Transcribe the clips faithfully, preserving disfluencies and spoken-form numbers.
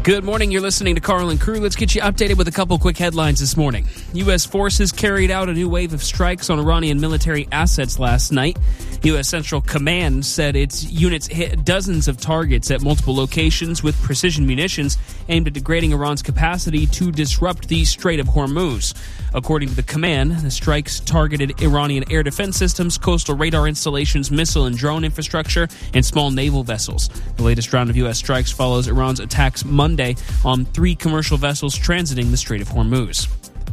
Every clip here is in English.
Good morning. You're listening to Carl and Crew. Let's get you updated with a couple quick headlines this morning. U S forces carried out a new wave of strikes on Iranian military assets last night. U S Central Command said its units hit dozens of targets at multiple locations with precision munitions aimed at degrading Iran's capacity to disrupt the Strait of Hormuz. According to the command, the strikes targeted Iranian air defense systems, coastal radar installations, missile and drone infrastructure, and small naval vessels. The latest round of U S strikes follows Iran's attacks Monday on three commercial vessels transiting the Strait of Hormuz.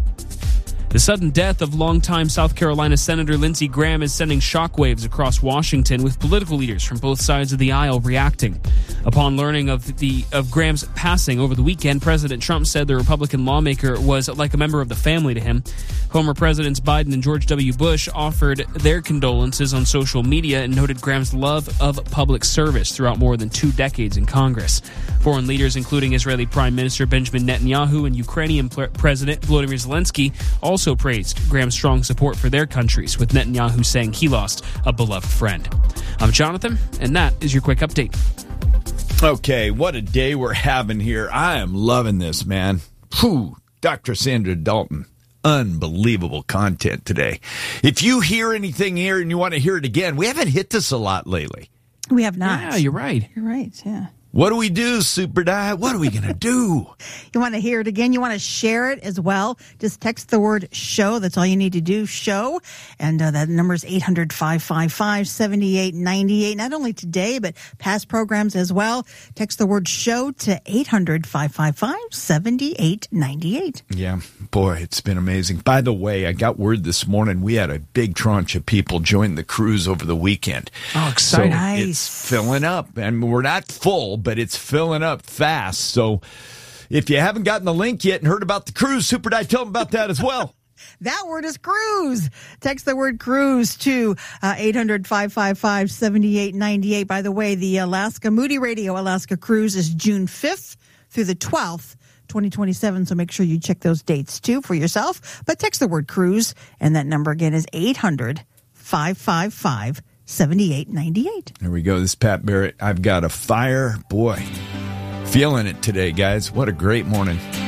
The sudden death of longtime South Carolina Senator Lindsey Graham is sending shockwaves across Washington, with political leaders from both sides of the aisle reacting. Upon learning of the of Graham's passing over the weekend, President Trump said the Republican lawmaker was like a member of the family to him. Former Presidents Biden and George W. Bush offered their condolences on social media and noted Graham's love of public service throughout more than two decades in Congress. Foreign leaders, including Israeli Prime Minister Benjamin Netanyahu and Ukrainian President Volodymyr Zelensky, also also praised Graham's strong support for their countries, with Netanyahu saying he lost a beloved friend. I'm Jonathan, and that is your quick update. Okay, what a day we're having here. I am loving this, man. Whew, Doctor Sandra Dalton. Unbelievable content today. If you hear anything here and you want to hear it again, we haven't hit this a lot lately. We have not. Yeah, you're right. You're right, yeah. What do we do, Super Di? What are we going to do? You want to hear it again? You want to share it as well? Just text the word show. That's all you need to do, show. And uh, that number is eight hundred, five five five, seven eight nine eight. Not only today, but past programs as well. Text the word show to eight hundred, five five five, seven eight nine eight. Yeah, boy, it's been amazing. By the way, I got word this morning we had a big tranche of people join the cruise over the weekend. Oh, exciting. So nice. It's filling up. And we're not full, but it's filling up fast. So if you haven't gotten the link yet and heard about the cruise, Super Di, tell them about that as well. That word is cruise. Text the word cruise to uh, eight hundred, five five five, seven eight nine eight. By the way, the Alaska Moody Radio Alaska Cruise is June fifth through the twelfth, twenty twenty-seven. So make sure you check those dates too for yourself. But text the word cruise, and that number again is eight hundred, five five five, seven eight nine eight. There we go. This is Pat Barrett. I've got a fire. Boy, feeling it today, guys. What a great morning.